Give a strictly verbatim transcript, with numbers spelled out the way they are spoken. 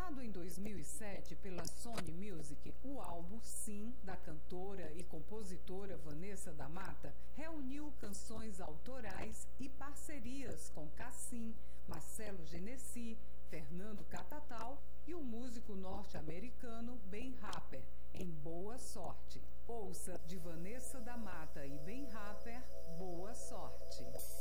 Lançado em dois mil e sete pela Sony Music, o álbum Sim, da cantora e compositora Vanessa da Mata, reuniu canções autorais e parcerias com Cassim, Marcelo Genesi, Fernando Catatal e o músico norte-americano Ben Harper, em Boa Sorte. Ouça de Vanessa da Mata e Ben Harper, Boa Sorte.